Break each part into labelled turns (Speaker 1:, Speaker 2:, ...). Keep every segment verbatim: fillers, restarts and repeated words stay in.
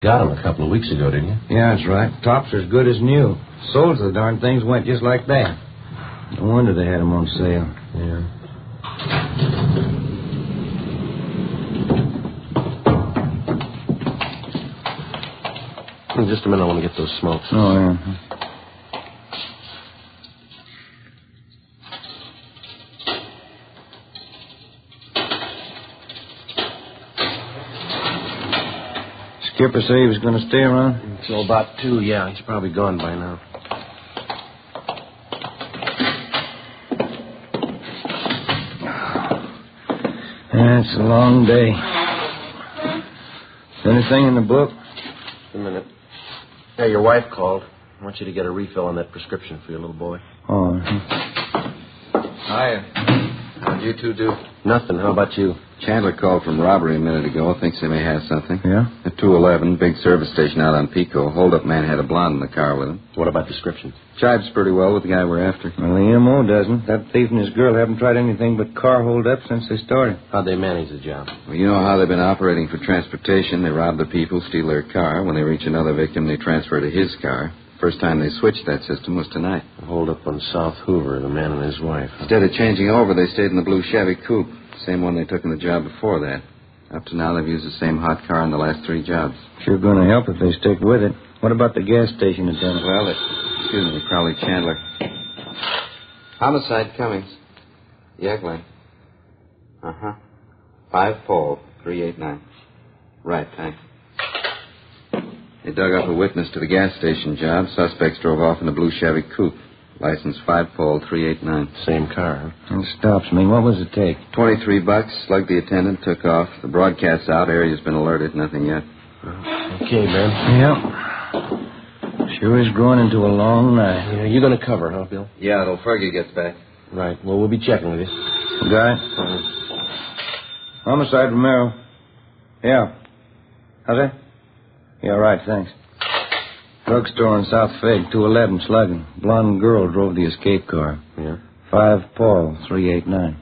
Speaker 1: Got him a couple of weeks ago, didn't you?
Speaker 2: Yeah, that's right. Tops are as good as new. Sold the darn things went just like that. No wonder they had them on sale.
Speaker 1: Yeah. In just a minute, I want to get those smokes.
Speaker 2: Oh, yeah. Skipper say he was going to stay around?
Speaker 1: Until about two, yeah. He's probably gone by now.
Speaker 2: Yeah, it's a long day. Anything in the book?
Speaker 1: A minute. Yeah, your wife called. I want you to get a refill on that prescription for your little boy.
Speaker 2: Oh.
Speaker 3: Hiya. How'd you two do?
Speaker 1: Nothing. How about you?
Speaker 3: Chandler called from robbery a minute ago. Thinks they may have something.
Speaker 2: Yeah?
Speaker 3: At two eleven, big service station out on Pico. Hold-up man had a blonde in the car with him.
Speaker 1: What about description?
Speaker 3: Jives pretty well with the guy we're after.
Speaker 2: Well, the M O doesn't. That thief and his girl haven't tried anything but car hold-up since they started.
Speaker 1: How'd they manage the job?
Speaker 3: Well, you know how they've been operating for transportation. They rob the people, steal their car. When they reach another victim, they transfer to his car. First time they switched that system was tonight.
Speaker 1: A hold-up on South Hoover, the man and his wife.
Speaker 3: Instead of changing over, they stayed in the blue Chevy coupe. Same one they took in the job before that. Up to now, they've used the same hot car in the last three jobs.
Speaker 2: Sure going to help if they stick with it. What about the gas station attendant?
Speaker 3: Well, it, excuse me, Crowley Chandler. Homicide Cummings. Yeah, Glenn. Uh-huh. Five Paul, three eight nine. Right, thanks. They dug up a witness to the gas station job. Suspects drove off in the blue Chevy coupe. License five Paul, three eight nine.
Speaker 1: Same car, huh?
Speaker 2: It stops me. What was it take?
Speaker 3: Twenty-three bucks. Slugged the attendant, took off. The broadcast's out. Area's been alerted. Nothing yet.
Speaker 1: Okay, Ben.
Speaker 2: Yep. Sure is growing into a long night.
Speaker 1: Yeah, you're going to cover, huh, Bill?
Speaker 3: Yeah, till Fergie gets back.
Speaker 1: Right. Well, we'll be checking with you.
Speaker 2: Guy? Uh-huh. Homicide Romero. Yeah. How's that? Yeah, right, thanks. Drugstore in South Fig, two eleven, slugging. Blonde girl drove the escape car.
Speaker 1: Yeah?
Speaker 2: Five Paul, three eight nine.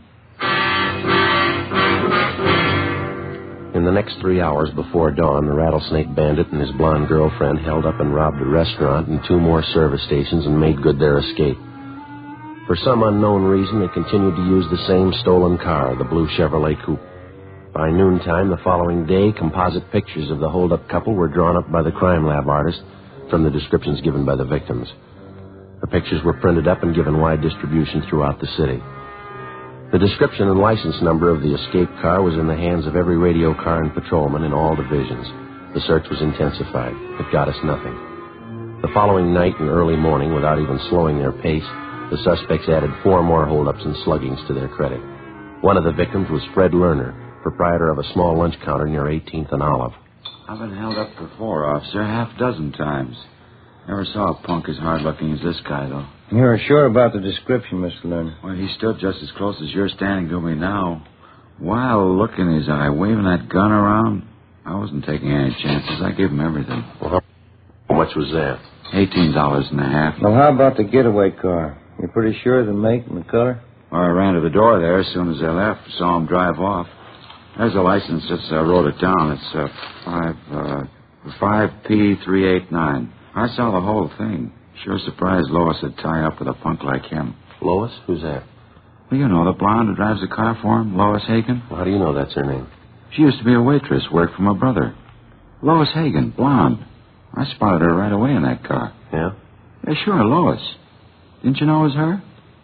Speaker 1: In the next three hours before dawn, the Rattlesnake Bandit and his blonde girlfriend held up and robbed a restaurant and two more service stations and made good their escape. For some unknown reason, they continued to use the same stolen car, the blue Chevrolet coupe. By noontime the following day, composite pictures of the hold-up couple were drawn up by the crime lab artist from the descriptions given by the victims. The pictures were printed up and given wide distribution throughout the city. The description and license number of the escape car was in the hands of every radio car and patrolman in all divisions. The search was intensified. It got us nothing. The following night and early morning, without even slowing their pace, the suspects added four more holdups and sluggings to their credit. One of the victims was Fred Lerner, proprietor of a small lunch counter near eighteenth and Olive.
Speaker 4: I've been held up before, officer, half a dozen times. Never saw a punk as hard-looking as this guy, though.
Speaker 2: You're sure about the description, Mister Lerner?
Speaker 4: Well, he stood just as close as you're standing to me now. Wild look in his eye, waving that gun around. I wasn't taking any chances. I gave him everything.
Speaker 1: Well, how much was that?
Speaker 4: Eighteen dollars and a half.
Speaker 2: Well, how about the getaway car? You're pretty sure of the make and the color?
Speaker 4: Well, I ran to the door there as soon as I left. Saw him drive off. There's a license. Just uh, wrote it down. It's uh, five uh, five P three eight nine. I saw the whole thing. Sure surprised Lois would tie up with a punk like him.
Speaker 1: Lois? Who's that?
Speaker 4: Well, you know, the blonde who drives the car for him, Lois Hagen.
Speaker 1: Well, how do you know that's her name?
Speaker 4: She used to be a waitress, worked for my brother. Lois Hagen, blonde. I spotted her right away in that car.
Speaker 1: Yeah?
Speaker 4: Yeah, sure, Lois. Didn't you know it was her?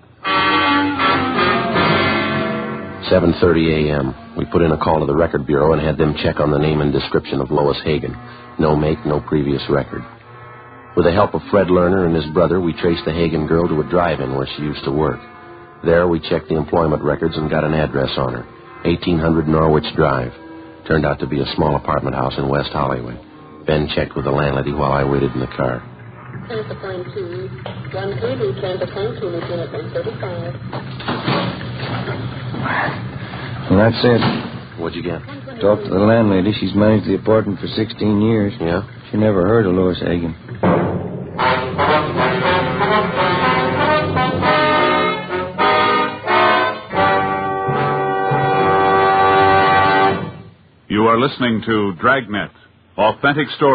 Speaker 1: seven thirty a.m. We put in a call to the record bureau and had them check on the name and description of Lois Hagen. No make, no previous record. With the help of Fred Lerner and his brother, we traced the Hagen girl to a drive-in where she used to work. There, we checked the employment records and got an address on her. eighteen hundred Norwich Drive. Turned out to be a small apartment house in West Hollywood. Ben checked with the landlady while I waited in the car.
Speaker 5: Transfer plane two. one eighty, transfer plane two, Lieutenant one thirty-five.
Speaker 2: Well, that's it.
Speaker 1: What'd you get?
Speaker 2: Talked to the landlady. She's managed the apartment for sixteen years.
Speaker 1: Yeah?
Speaker 2: She never heard of Lois Hagen.
Speaker 6: You are listening to Dragnet, authentic stories.